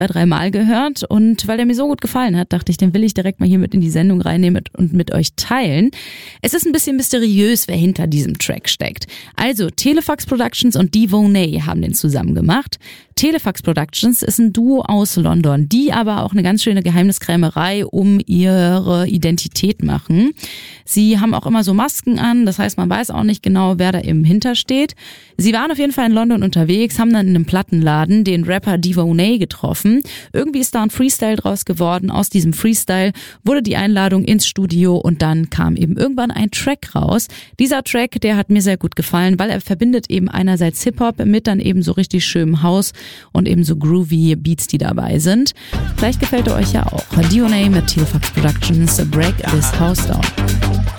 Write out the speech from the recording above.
2-3 Mal gehört und weil der mir so gut gefallen hat, dachte ich, den will ich direkt mal hier mit in die Sendung reinnehmen und mit euch teilen. Es ist ein bisschen mysteriös, wer hinter diesem Track steckt. Also Telefax Productions und Devonay haben den zusammen gemacht. Telefax Productions ist ein Duo aus London, die aber auch eine ganz schöne Geheimniskrämerei um ihre Identität machen. Sie haben auch immer so Masken an, das heißt, man weiß auch nicht genau, wer da eben hintersteht. Sie waren auf jeden Fall in London unterwegs, haben dann in einem Plattenladen den Rapper Devonay getroffen. Irgendwie ist da ein Freestyle draus geworden. Aus diesem Freestyle wurde die Einladung ins Studio und dann kam eben irgendwann ein Track raus. Dieser Track, der hat mir sehr gut gefallen, weil er verbindet eben einerseits Hip-Hop mit dann eben so richtig schönem House und eben so groovy Beats, die dabei sind. Vielleicht gefällt er euch ja auch. Devonay mit Telefax Productions, Break This House Down.